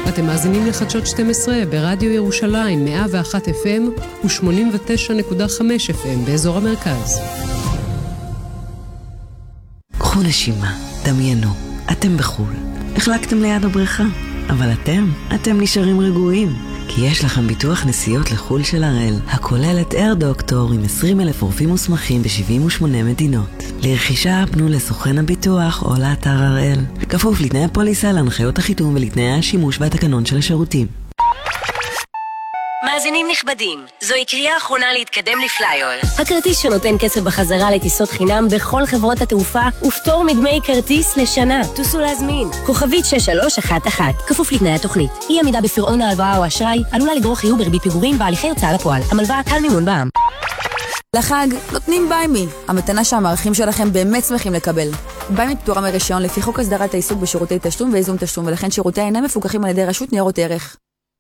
אתם מאזינים לחדשות 12 ברדיו ירושלים 101 FM ו-89.5 FM באזור המרכז. קחו נשימה, דמיינו, אתם בחול. החלקתם ליד הבריכה, אבל אתם נשארים רגועים. כי יש לכם ביטוח נסיעות לחול של הראל, הכולל את אייר דוקטור עם 20,000 רופאים מוסמכים ב-78 מדינות. לרכישה פנו לסוכן הביטוח או לאתר הראל. כפוף לתנאי הפוליסה, להנחיות החיתום ולתנאי השימוש והתקנון של השירותים. מאזינים נכבדים, זוהי קריאה אחרונה להתקדם לפלייול. הכרטיס שנותן כסף בחזרה לטיסות חינם בכל חברות התעופה ופטור מדמי כרטיס לשנה. תוסו להזמין. כוכבית 6311. כפוף לתנאי התוכנית. אי עמידה בפירעון ההלוואה או אשראי עלולה לגרור חיוב בריבית פיגורים בהליכי הוצאה לפועל. המלווה קל מימון בע"מ. לחג נותנים ביימי, המתנה שהמערכים שלכם באמת שמחים לקבל. ביימי פטורה מרישיון לפי חוק הסדרת העיסוק בשירותי תשלום וייזום תשלום, ולכן שירותי אינם מפוקחים על ידי רשות ניירות ערך.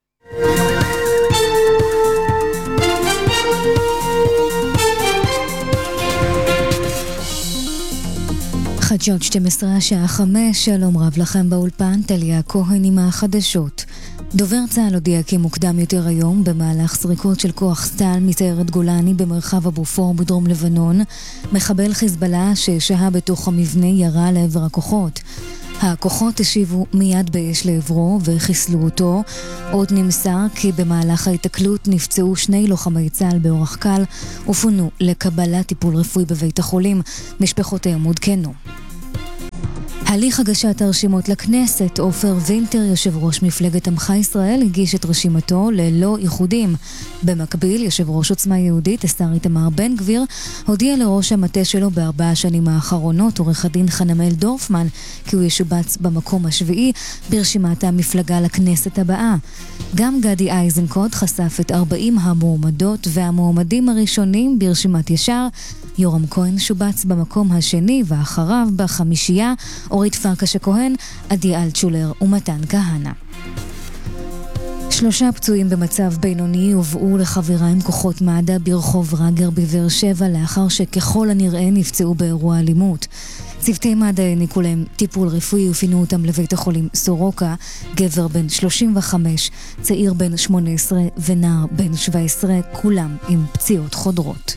חדשות 12 השעה 5, שלום רב לכם באולפן, טליה כהן עם החדשות. דובר צה"ל הודיע כי מוקדם יותר היום, במהלך סריקות של כוח צה"ל מסיירת גולני במרחב הבופור בדרום לבנון, מחבל חיזבאללה ששהה בתוך המבנה ירה לעבר הכוחות. הכוחות השיבו מיד באש לעברו וחיסלו אותו. עוד נמסר כי במהלך ההתקלות נפצעו 2 לוחמי צה"ל באורח קל ופונו לקבלת טיפול רפואי בבית החולים. משפחותיהם עודכנו. הליך הגשת הרשימות לכנסת, עופר וינטר, יושב ראש מפלגת עמך ישראל, הגיש את רשימתו ללא איחודים. במקביל, יושב ראש עוצמה יהודית, השר איתמר בן גביר, הודיע לראש המטה שלו ב4 השנים האחרונות, עורך הדין חנמאל דורפמן, כי הוא ישובץ במקום השביעי ברשימת המפלגה לכנסת הבאה. גם גדי איזנקוט חשף את 40 המועמדות והמועמדים הראשונים ברשימת ישר. יורם כהן שובץ במקום השני, ואחריו בחמישייה אורית פרקש הכהן, עדי אלטשולר ומתן כהנא. 3 פצועים במצב בינוני הובאו לחבירה עם כוחות מד"א ברחוב רגר בבאר שבע, לאחר שככל הנראה נפצעו באירוע אלימות. צוותי מד"א העניקו להם טיפול רפואי ופינו אותם לבית החולים סורוקה. גבר בן 35, צעיר בן 18 ונער בן 17, כולם עם פציעות חודרות.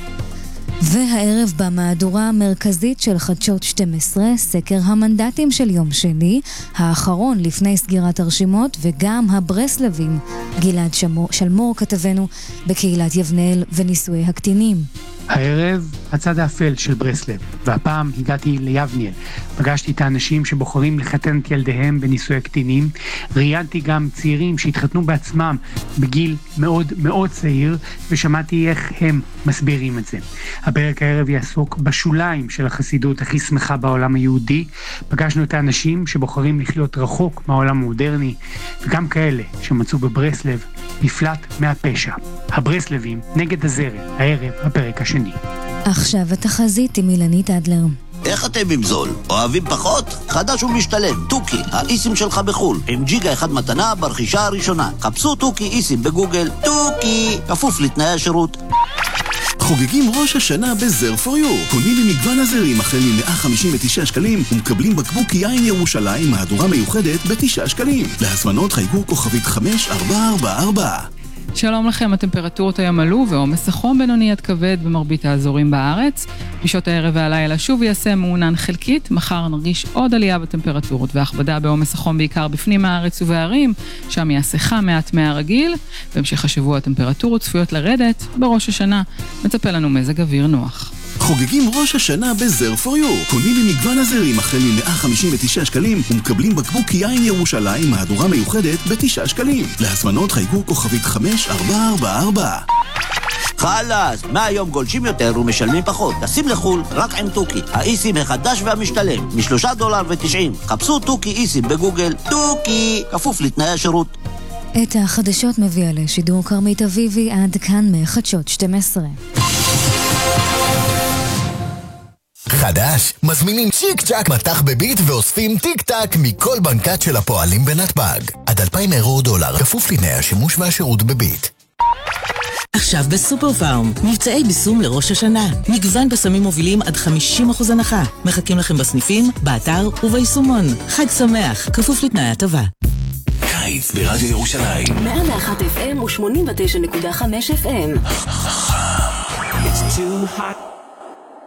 והערב במהדורה המרכזית של חדשות 12, סקר המנדטים של יום שני, האחרון לפני סגירת הרשימות, וגם הברסלבים. גלעד שלמור כתבנו בקהילת יבנאל ונישואי הקטינים. הערב הצד האפל של ברסלב, והפעם הגעתי ליבניאל. פגשתי את האנשים שבוחרים לחתן את ילדיהם בנישואי קטינים. ראיינתי גם צעירים שהתחתנו בעצמם בגיל מאוד מאוד צעיר, ושמעתי איך הם מסבירים את זה. הפרק הערב יעסוק בשוליים של החסידות הכי שמחה בעולם היהודי. פגשנו את האנשים שבוחרים לחיות רחוק מהעולם המודרני, וגם כאלה שמצאו בברסלב נפלט מהפשע. הברסלבים נגד הזרם, הערב הפרק השני. עכשיו התחזית עם אילנית אדלר. איך אתם עם זול? אוהבים פחות? חדש ומשתלם, טוקי, האיסים שלך בחול, עם ג'יגה 1 מתנה ברכישה הראשונה. חפשו טוקי איסים בגוגל, טוקי, כפוף לתנאי השירות. חוגגים ראש השנה בזר פור יו. קונים במגוון הזרים החל מ-159 שקלים ומקבלים בקבוק יין ירושלים מהדורה מיוחדת ב9 שקלים. להזמנות חייגו כוכבית 5444. שלום לכם, הטמפרטורות היום עלו ועומס החום בינוני עד כבד במרבית האזורים בארץ. בשעות הערב והלילה שוב יעשה מעונן חלקית. מחר נרגיש עוד עלייה בטמפרטורות והכבדה בעומס החום בעיקר בפנים הארץ ובערים, שם יעשה חם מעט מהרגיל. בהמשך השבוע הטמפרטורות צפויות לרדת. בראש השנה מצפה לנו מזג אוויר נוח. חוגגים ראש השנה בזר פור יו. קונים במגוון הזרים החל מ-159 שקלים ומקבלים בקבוק יין ירושלים מהדורה מיוחדת ב9 שקלים. להזמנות חייגו כוכבית 5444. חלאס, מהיום גולשים יותר ומשלמים פחות. טסים לחול רק עם טוקי, האיסים החדש והמשתלם, $3.90. חפשו טוקי איסים בגוגל, טוקי, כפוף לתנאי השירות. את החדשות מביאה לשידור כרמית אביבי, עד כאן מחדשות 12. חדש, מזמינים צ'יק צ'ק מתח בביט ואוספים טיק טק מכל בנקת של הפועלים בנתב"ג. עד 2,000 אירו או דולר, כפוף לתנאי השימוש והשירות בביט. עכשיו בסופר פארם, מבצעי ביסום לראש השנה. מגוון בשמים מובילים עד 50% הנחה. מחכים לכם בסניפים, באתר וביישומון. חג שמח, כפוף לתנאי הטבה. הקיץ ברדיו ירושלים. 101 FM ו-89.5 FM. It's too hot